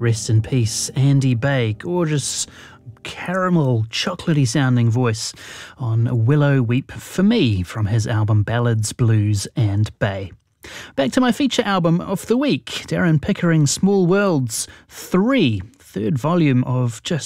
Rest in peace, Andy Bay. Gorgeous, caramel, chocolatey sounding voice on Willow Weep for Me from his album Ballads, Blues and Bay. Back to my feature album of the week, Darren Pickering's Small Worlds 3, third volume of just